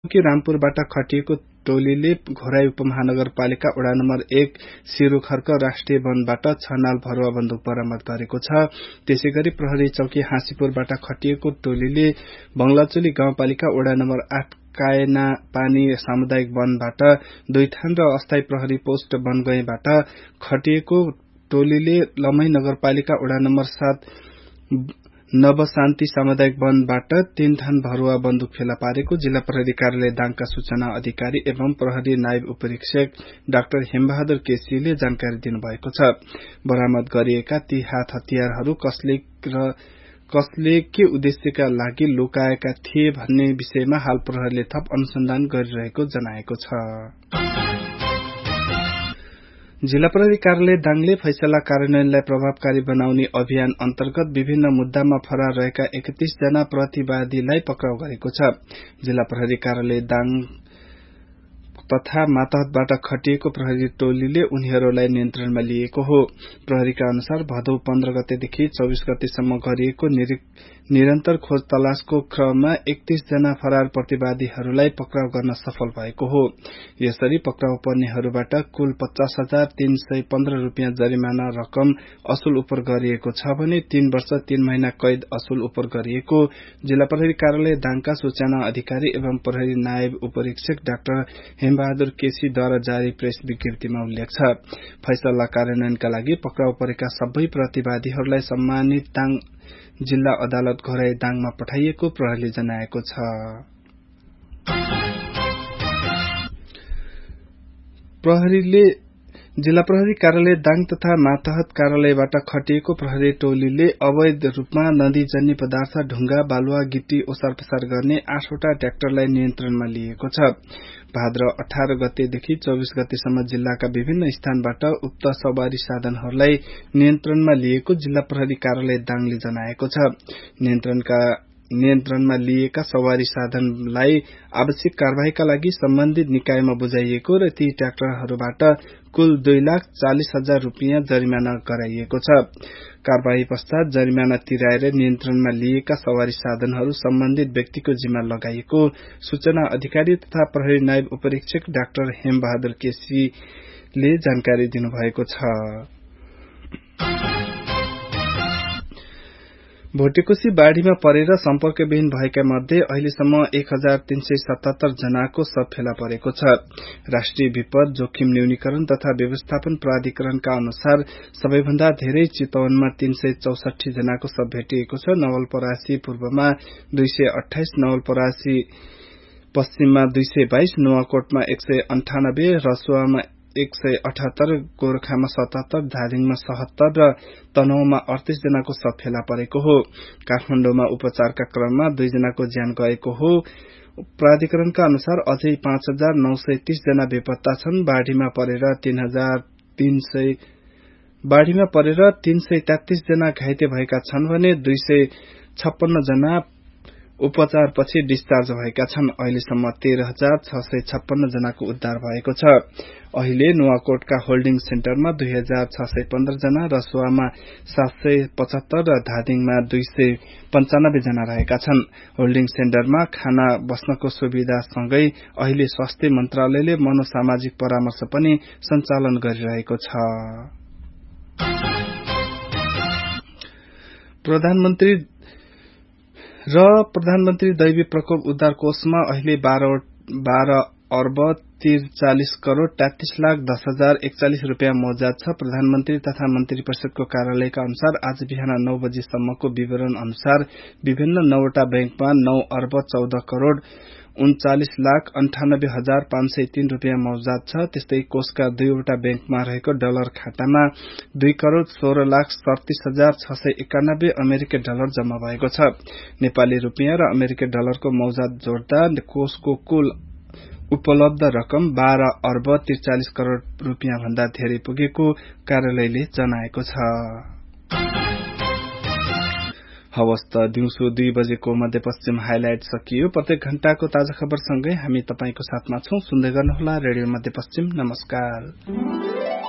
कि रामपुरबाट खटिएको टोलीले घोराई उपमहानगरपालिका वडा नम्बर 1 सिरुखर्क राष्ट्रिय वनबाट 6 नाल भरुवा बन्दुक बरामद गरेको छ। त्यसैगरी प्रहरी चौकी हाँसीपुरबाट खटिएको टोलीले बंगलाचोली गाउँपालिका वडा नम्बर 8 कायना पानी सामुदायिक वनबाट 2 थान र अस्थायी प्रहरी पोस्ट बनगईबाट खटिएको टोलीले लमही नगरपालिका वडा नम्बर 7 नवशान्ति सामुदायिक वनबाट 3 थान भरुवा बन्दुक फेला पारेको जिल्ला प्रहरी कार्यालय दाङका सूचना अधिकारी एवं प्रहरी नायब उपरीक्षक डाक्टर हेमबहादुर केसीले जानकारी दिनुभएको छ। बरामद गरिएका ती हात हतियारहरू कसले के उद्देश्यका लागि लुकाएका थिए भन्ने विषयमा हाल प्रहरीले थप अनुसन्धान गरिरहेको जनाएको छ। जिल्ला प्रहरी कार्यालय दाङले फैसला कार्यान्वयनलाई प्रभावकारी बनाउने अभियान अन्तर्गत विभिन्न मुद्दामा फरार रहेका 31 जना प्रतिवादीलाई पक्राउ गरेको छ। जिल्ला प्रहरी कार्यालय दाङ तथा मातहतबाट खटिएको प्रहरी टोलीले उनीहरूलाई नियन्त्रणमा लिएको हो। प्रहरीका अनुसार भदौ 15 गतेदेखि 24 गतेसम्म गरिएको निरन्तर खोज तलासको क्रममा 31 जना फरार प्रतिवादीहरूलाई पक्राउ गर्न सफल भएको हो। यसरी पक्राउ पर्नेहरूबाट कुल 50,315 रुपियाँ जरिमाना रकम असुल उपर गरिएको छ भने 3 वर्ष 3 महिना कैद असुल उपर गरिएको जिल्ला प्रहरी कार्यालय दाङका सूचना अधिकारी एवं प्रहरी नायब उपरीक्षक डाक्टर हेमबहादुर केसीद्वारा जारी प्रेस विज्ञप्तिमा उल्लेख छ। फैसला कार्यान्वयनका लागि पक्राउ परेका सबै प्रतिवादीहरूलाई सम्मानित दाङ जिल्ला अदालत घोराई दाङमा पठाइएको प्रहरीले जनाएको छ। जिल्ला प्रहरी कार्यालय दाङ तथा मातहत कार्यालयबाट खटिएको प्रहरी टोलीले अवैध रूपमा नदीजन्य पदार्थ ढुंगा बालुवा गिट्टी ओसार पसार गर्ने 8 वटा ट्र्याक्टरलाई नियन्त्रणमा लिएको छ। भाद्र 18 गतेदेखि 24 गतेसम्म जिल्लाका विभिन्न स्थानबाट उक्त सवारी साधनहरूलाई नियन्त्रणमा लिएको जिल्ला प्रहरी कार्यालय दाङले जनाएको छ। नियन्त्रणमा लिएका सवारी साधनलाई आवश्यक कार्यवाहीका लागि सम्बन्धित निकायमा बुझाइएको र ती ट्र्याक्टरहरूबाट कुल 2,40,000 रुपियाँ जरिमाना गराइएको छ। कार्यवाही पश्चात जरिमाना तिराएर नियन्त्रणमा लिएका सवारी साधनहरू सम्बन्धित व्यक्तिको जिम्मा लगाइएको सूचना अधिकारी तथा प्रहरी नायब उपरीक्षक डाक्टर हेमबहादुर केसीले जानकारी दिनुभएको छ। भोटेकोशी बाढ़ीमा परेर सम्पर्कविहीन भएका मध्ये अहिलेसम्म 1,377 जनाको शव फेला परेको छ। राष्ट्रिय विपद जोखिम न्यूनीकरण तथा व्यवस्थापन प्राधिकरणका अनुसार सबैभन्दा धेरै चितवनमा 364 जनाको शव भेटिएको छ। नवलपरासी पूर्वमा 228, नवलपरासी पश्चिममा 222, नुवाकोटमा 198, रसुवामा 178, गोरखामा 77, धादिङमा 77 र तनहुँमा 38 जनाको शव फेला परेको हो। काठमाडौँमा उपचारका क्रममा 2 जनाको ज्यान गएको हो। प्राधिकरणका अनुसार अझै 5,930 जना बेपत्ता छन्। बाढ़ीमा परेर 333 जना घाइते भएका छन् भने 256 जना उपचारपछि डिस्चार्ज भएका छन्। अहिलेसम्म 13,656 जनाको उद्धार भएको छ। अहिले नुवाकोटका होल्डिङ सेन्टरमा 2,615 जना, रसुवामा 775 र धादिङमा 295 जना रहेका छन्। होल्डिङ सेन्टरमा खाना बस्नको सुविधा सँगै अहिले स्वास्थ्य मन्त्रालयले मनोसामाजिक परामर्श पनि सञ्चालन गरिरहेको छ। प्रधानमन्त्री दैवी प्रकोप उद्धार कोषमा अहिले 12 अर्ब 43 करोड़ 33 लाख 10,041 रुपियाँ मौजाद छ। प्रधानमन्त्री तथा मन्त्री परिषदको कार्यालयका अनुसार आज बिहान 9 बजेसम्मको विवरण अनुसार विभिन्न 9 वटा बैंकमा 9 अर्ब 14 करोड़ 39 लाख 98,503 रुपियाँ मौजाद छ। त्यस्तै कोषका 2 वटा बैंकमा रहेको डलर खातामा 2 करोड़ 16 लाख 37,691 अमेरिकी डलर जम्मा भएको छ। नेपाली रुपियाँ र अमेरिकी डलरको मौजाद जोड्दा कोषको कुल उपलब्ध रकम 12 अर्ब 43 करोड़ रुपियाँ भन्दा धेरै पुगेको कार्यालयले जनाएको छ। हवस् त दिउँसो 2 बजेको मध्यपश्चिम हाइलाइट सकियो। प्रत्येक घण्टाको ताजा खबरसँगै हामी तपाईंको साथमा छौं। सुन्दै गर्नुहोला रेडियो मध्यपश्चिम। नमस्कार।